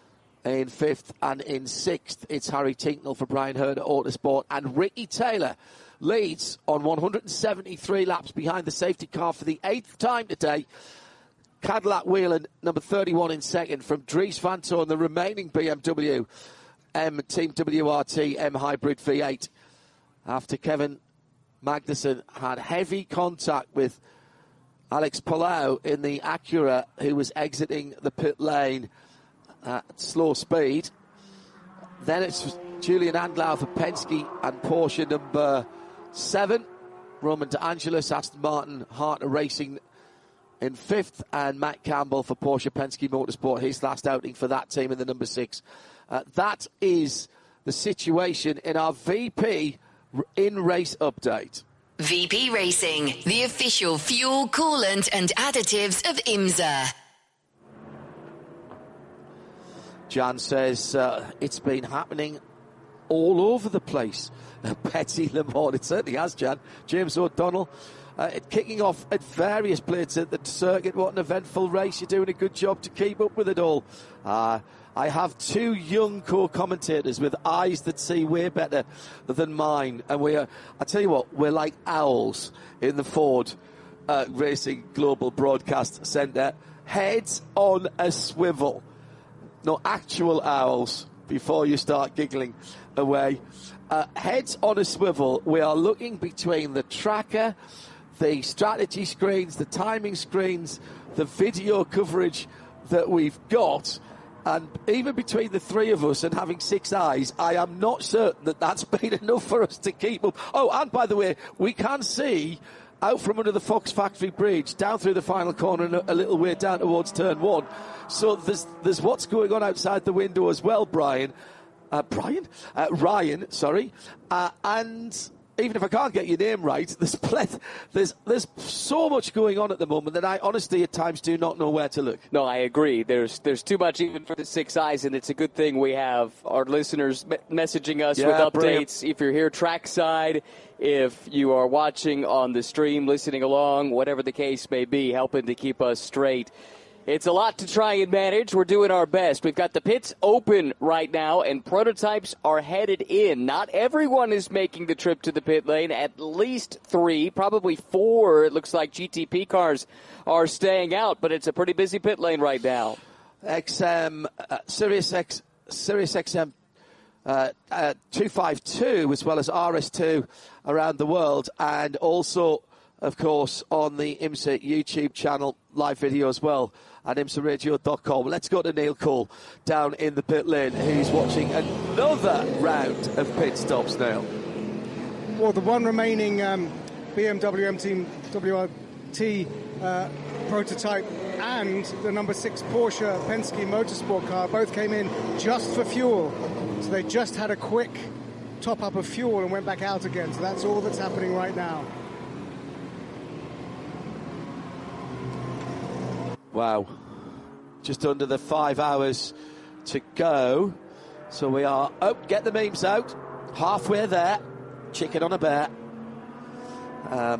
in fifth, and in sixth it's Harry Tinknell for Brian Herder Autosport, and Ricky Taylor leads on one hundred seventy-three laps behind the safety car for the eighth time today. Cadillac Whelan, number thirty-one in second from Dries Vanthoorn, the remaining B M W M Team W R T M Hybrid V eight, after Kevin Magnussen had heavy contact with Alex Palou in the Acura, who was exiting the pit lane at slow speed. Then it's Julian Andlau for Penske and Porsche number seven. Roman De Angelis, Aston Martin, Harter Racing in fifth, and Matt Campbell for Porsche Penske Motorsport, his last outing for that team in the number six. Uh, that is the situation in our V P in-race update.
V P Racing, the official fuel, coolant and additives of IMSA.
Jan says uh, it's been happening all over the place. Petit Le Mans, it certainly has, Jan. James O'Donnell, uh, it kicking off at various places at the circuit. What an eventful race. You're doing a good job to keep up with it all. Uh, I have two young co-commentators with eyes that see way better than mine. And we are, I tell you what, we're like owls in the Ford uh, Racing Global Broadcast Centre. Heads on a swivel. No, actual owls, before you start giggling away. Uh, heads on a swivel. We are looking between the tracker, the strategy screens, the timing screens, the video coverage that we've got, and even between the three of us and having six eyes, I am not certain that that's been enough for us to keep up. Oh, and by the way, we can see out from under the Fox Factory Bridge, down through the final corner and a, a little way down towards turn one. So there's there's what's going on outside the window as well, Brian. Uh, Brian? Uh, Ryan, sorry. Uh, and even if I can't get your name right, there's, pleth- there's there's so much going on at the moment that I honestly at times do not know where to look.
No, I agree. There's there's too much even for the six eyes, and it's a good thing we have our listeners me- messaging us
Yeah,
with updates.
brilliant.
If you're here trackside, if you are watching on the stream, listening along, whatever the case may be, helping to keep us straight. It's a lot to try and manage. We're doing our best. We've got the pits open right now, and prototypes are headed in. Not everyone is making the trip to the pit lane. At least three, probably four, it looks like G T P cars are staying out, but it's a pretty busy pit lane right now.
X M, uh, Sirius X, Sirius X M uh, uh, two fifty-two, as well as R S two around the world, and also, of course, on the IMSA YouTube channel, live video as well at imsa radio dot com. Let's go to Neil Cole down in the pit lane, who's watching another round of pit stops now.
Well, the one remaining um, B M W M Team W R T uh, prototype and the number six Porsche Penske Motorsport car both came in just for fuel So they just had a quick top up of fuel and went back out again. So that's all that's happening right now.
Wow. Just under the five hours to go. So we are, oh, get the memes out. Halfway there. Chicken on a bear. Um,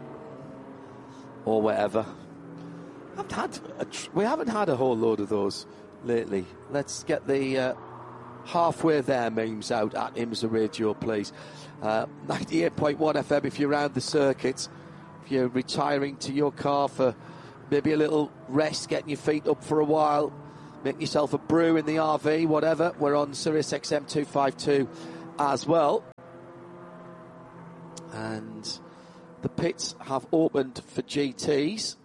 or whatever. I've had a tr- we haven't had a whole load of those lately. Let's get the uh, halfway there memes out at IMSA Radio, please. Uh, ninety-eight point one F M if you're around the circuit. If you're retiring to your car for maybe a little rest, getting your feet up for a while, make yourself a brew in the R V, whatever. We're on Sirius X M two fifty-two as well. And the pits have opened for G Ts.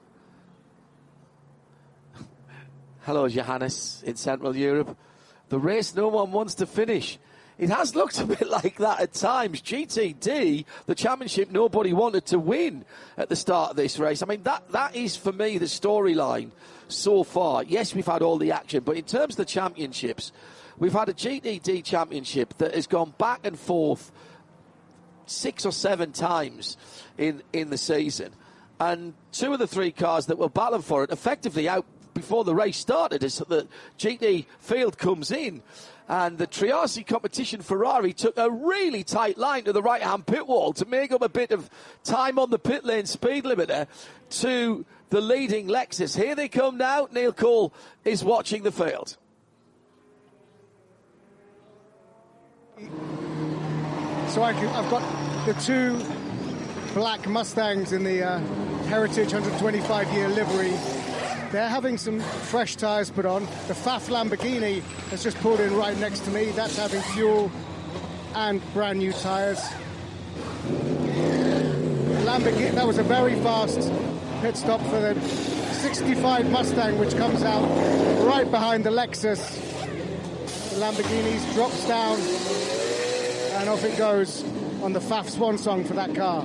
Hello, Johannes in Central Europe. The race no one wants to finish. It has looked a bit like that at times. G T D, the championship nobody wanted to win at the start of this race. I mean, that, that is, for me, the storyline so far. Yes, we've had all the action, but in terms of the championships, we've had a G T D championship that has gone back and forth six or seven times in, in the season. And two of the three cars that were battling for it effectively out before the race started as the G T field comes in. And the Triassic competition Ferrari took a really tight line to the right-hand pit wall to make up a bit of time on the pit lane speed limiter to the leading Lexus. Here they come now. Neil Cole is watching the field.
So I can, I've got the two black Mustangs in the uh, Heritage one twenty-five year livery. They're having some fresh tyres put on. The F A F Lamborghini has just pulled in right next to me. That's having fuel and brand new tyres. Lamborghini, that was a very fast pit stop for the sixty-five Mustang, which comes out right behind the Lexus. The Lamborghinis drops down and off it goes on the F A F swan song for that car.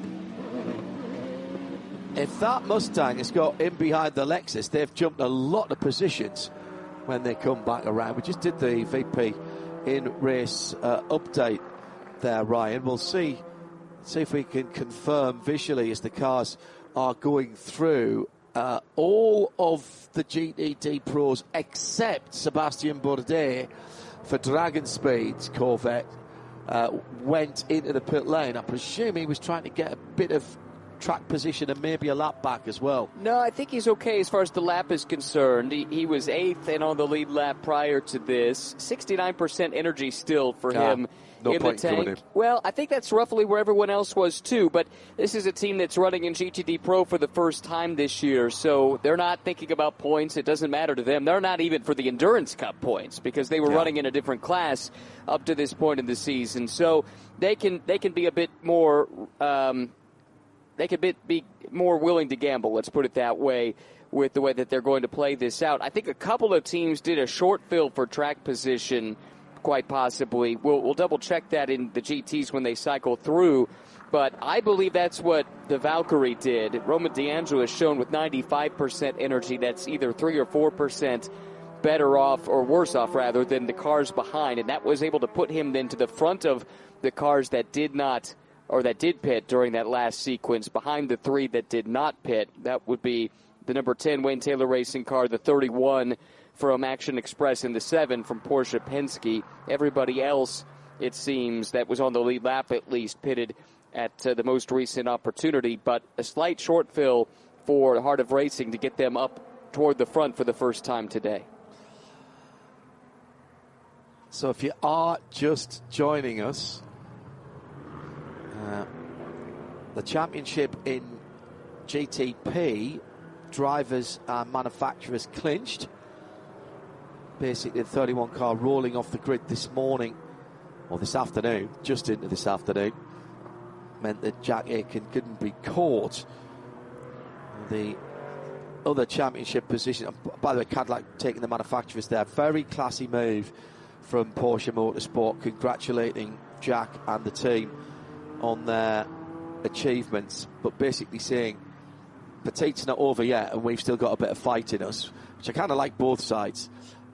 If that Mustang has got in behind the Lexus, they've jumped a lot of positions when they come back around. We just did the V P in race uh, update there, Ryan. We'll see, see if we can confirm visually as the cars are going through. Uh, all of the G T D pros except Sebastian Bourdais for Dragon Speed's Corvette uh, went into the pit lane. I presume he was trying to get a bit of track position and maybe a lap back as well.
No, I think he's okay as far as the lap is concerned. He, he was eighth and on the lead lap prior to this. sixty-nine percent energy still for
ah,
him
no
in the tank. Well, I think that's roughly where everyone else was too, but this is a team that's running in G T D Pro for the first time this year, so they're not thinking about points. It doesn't matter to them. They're not even for the Endurance Cup points because they were yeah. running in a different class up to this point in the season. So they can they can be a bit more um, They could be, be more willing to gamble, let's put it that way, with the way that they're going to play this out. I think a couple of teams did a short fill for track position, quite possibly. We'll, we'll double-check that in the G Ts when they cycle through, but I believe that's what the Valkyrie did. Roman D'Angelo has shown with ninety-five percent energy, that's either three or four percent better off, or worse off, rather, than the cars behind, and that was able to put him then to the front of the cars that did not or that did pit during that last sequence, behind the three that did not pit. That would be the number ten Wayne Taylor Racing car, the thirty-one from Action Express, and the seven from Porsche Penske. Everybody else, it seems, that was on the lead lap at least, pitted at uh, the most recent opportunity, but a slight short fill for the Heart of Racing to get them up toward the front for the first time today.
So if you are just joining us, Uh, the championship in G T P, drivers and manufacturers clinched. Basically, the thirty-one car rolling off the grid this morning, or this afternoon, just into this afternoon, meant that Jack Aitken couldn't be caught. The other championship position, by the way, Cadillac taking the manufacturers there. Very classy move from Porsche Motorsport, congratulating Jack and the team on their achievements, but basically saying Petite's not over yet and we've still got a bit of fight in us, which I kind of like both sides.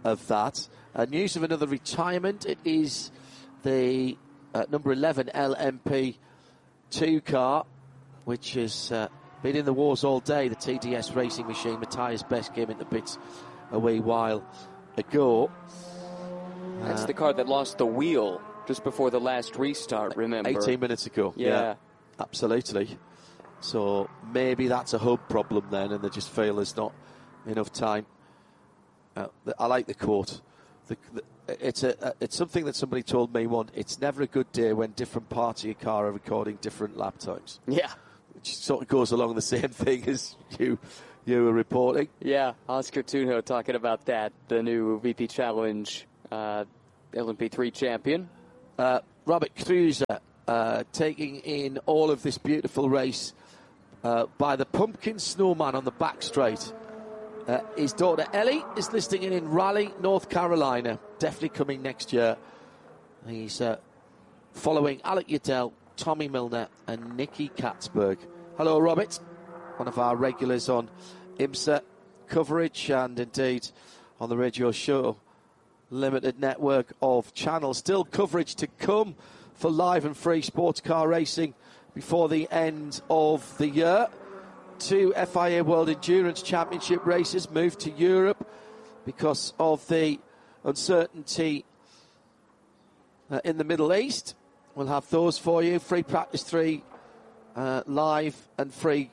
of that. Uh, news of another retirement. It is the uh, number eleven L M P two car, which has uh, been in the wars all day. The T D S racing machine. Matthias Best came into bits a wee while ago.
That's
uh,
the car that lost the wheel just before the last restart, remember?
eighteen minutes ago.
Yeah.
yeah. Absolutely. So maybe that's a hub problem then, and they just feel there's not enough time. Uh, I like the quote. The, the, it's a, it's something that somebody told me once. It's never a good day when different parts of your car are recording different lap times.
Yeah.
Which sort of goes along the same thing as you you were reporting.
Yeah, Oscar Tunjo talking about that, the new V P Challenge uh, L M P three champion.
Uh, Robert Cruiser uh, taking in all of this beautiful race uh, by the Pumpkin Snowman on the back straight. Uh, his daughter Ellie is listing in in Raleigh, North Carolina. Definitely coming next year. He's uh, following Alec Udell, Tommy Milner and Nicky Katzberg. Hello, Robert. One of our regulars on IMSA coverage and indeed on the radio show. Limited network of channels. Still coverage to come for live and free sports car racing before the end of the year. Two F I A World Endurance Championship races moved to Europe because of the uncertainty uh, in the Middle East. We'll have those for you. Free Practice three, uh, live and free,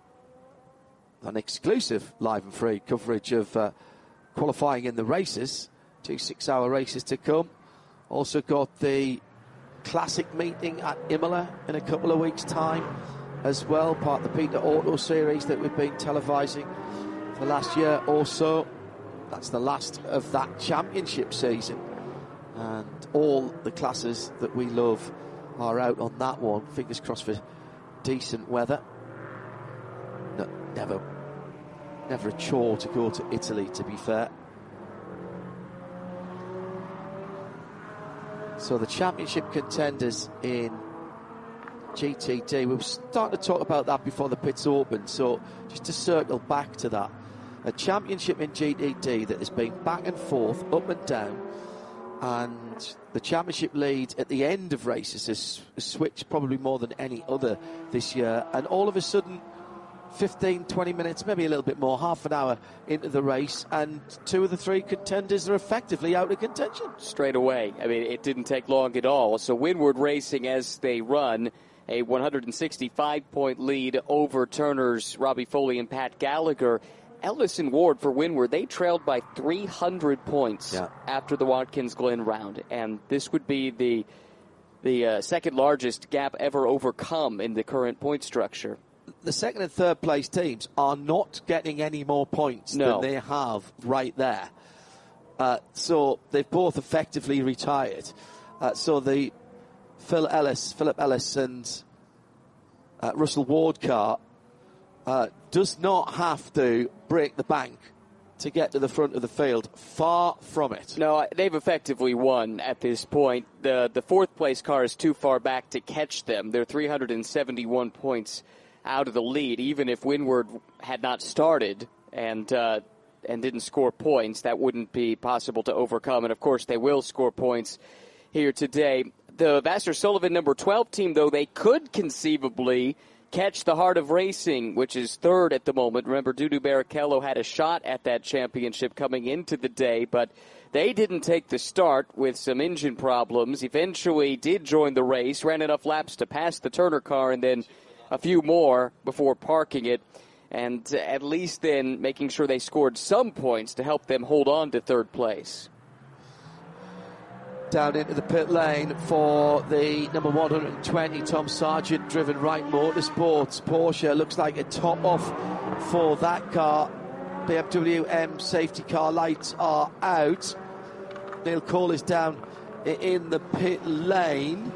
an exclusive live and free coverage of uh, qualifying in the races. Two six-hour races to come. Also got the Classic meeting at Imola in a couple of weeks' time as well, part of the Peter Auto Series that we've been televising for the last year or so. That's the last of that championship season, and all the classes that we love are out on that one. Fingers crossed for decent weather. No, never, never a chore to go to Italy, to be fair. So the championship contenders in G T D, we were starting to talk about that before the pits opened, so just to circle back to that, a championship in G T D that has been back and forth, up and down, and the championship lead at the end of races has switched probably more than any other this year, and all of a sudden fifteen, twenty minutes, maybe a little bit more, half an hour into the race, and two of the three contenders are effectively out of contention.
Straight away. I mean, it didn't take long at all. So Windward Racing, as they run, a one hundred sixty-five point lead over Turner's Robbie Foley and Pat Gallagher. Ellis and Ward for Windward, they trailed by three hundred points yeah. after the Watkins Glen round. And this would be the, the uh, second largest gap ever overcome in the current point structure.
The second and third place teams are not getting any more points
no.
than they have right there. Uh, so they've both effectively retired. Uh, so the Phil Ellis, Philip Ellis and uh, Russell Ward car uh, does not have to break the bank to get to the front of the field. Far from it.
No, they've effectively won at this point. The, the fourth place car is too far back to catch them. They're three hundred seventy-one points out of the lead. Even if Windward had not started and uh, and didn't score points, that wouldn't be possible to overcome. And, of course, they will score points here today. The Vassar Sullivan number twelve team, though, they could conceivably catch the Heart of Racing, which is third at the moment. Remember, Dudu Barrichello had a shot at that championship coming into the day, but they didn't take the start with some engine problems. Eventually did join the race, ran enough laps to pass the Turner car, and then a few more before parking it, and at least then making sure they scored some points to help them hold on to third place.
Down into the pit lane for the number one hundred twenty, Tom Sargent, driven Wright Motorsports. Porsche looks like a top off for that car. B M W M safety car lights are out. Neil Cole is down in the pit lane.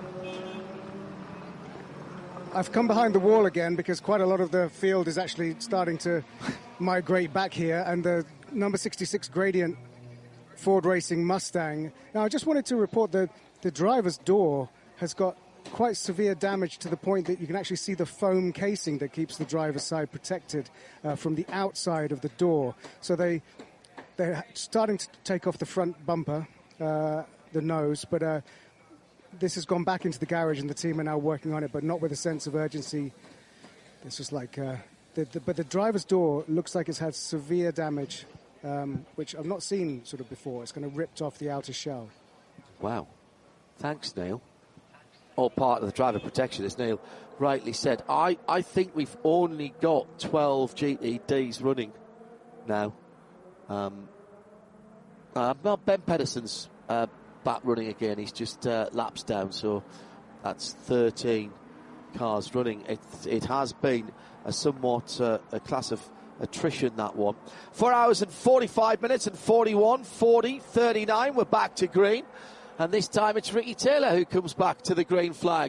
I've come behind the wall again because quite a lot of the field is actually starting to migrate back here, and the number sixty-six Gradient Ford Racing Mustang. Now, I just wanted to report that the driver's door has got quite severe damage to the point that you can actually see the foam casing that keeps the driver's side protected uh, from the outside of the door. So they they're starting to take off the front bumper, uh, the nose, but uh, this has gone back into the garage and the team are now working on it, but not with a sense of urgency. It's just like, uh, the, the, but the driver's door looks like it's had severe damage, um, which I've not seen sort of before. It's kind of ripped off the outer shell.
Wow. Thanks, Neil. All part of the driver protection, as Neil rightly said. I, I think we've only got twelve G T Ds running now. Um, uh, well, Ben Pedersen's uh, back running again. He's just uh, laps down, so that's thirteen cars running. It, it has been a somewhat uh, a class of attrition, that one. Four hours and forty-five minutes and forty-one, forty, thirty-nine. We're back to green. And this time it's Ricky Taylor who comes back to the green flag.